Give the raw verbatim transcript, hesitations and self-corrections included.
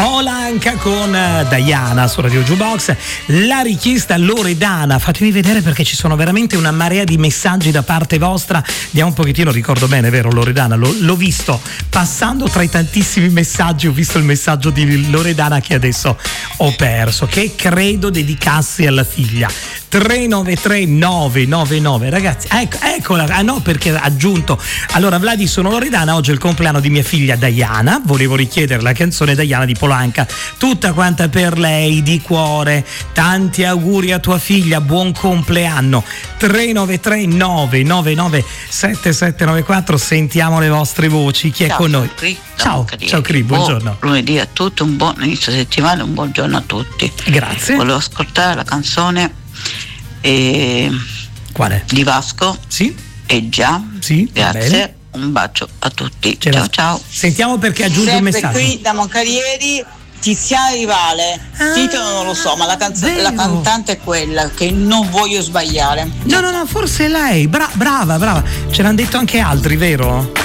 Polanca con Diana su Radio Jukebox. La richiesta Loredana, fatemi vedere perché ci sono veramente una marea di messaggi da parte vostra. Diamo un pochettino, ricordo bene, vero Loredana? Lo, l'ho visto passando tra i tantissimi messaggi, ho visto il messaggio di Loredana che adesso ho perso, che credo dedicassi alla figlia. tre nove tre nove nove nove, ragazzi, ecco, eccola, ah no, perché ha aggiunto. Allora, Vladi, sono Loredana, oggi è il compleanno di mia figlia Diana, volevo richiedere la canzone Diana di Polanca, tutta quanta per lei, di cuore, tanti auguri a tua figlia, buon compleanno. Tre nove tre nove nove nove sette sette nove quattro, sentiamo le vostre voci, chi è ciao, con noi? Cri, ciao, ciao Cri, buongiorno. Buon lunedì a tutti, un buon inizio settimana, un buongiorno a tutti. Grazie. Volevo ascoltare la canzone E... quale? Di Vasco. Sì. E già. Sì. Grazie. Bene. Un bacio a tutti. Ce ciao la... ciao. Sentiamo perché aggiunge sempre un messaggio. Qui da Moncalieri, Tiziana Rivale. Ah, titolo non lo so, ma la, canz- la cantante è quella che non voglio sbagliare. No, no, no, forse è lei. Bra- brava, brava. Ce l'hanno detto anche altri, vero?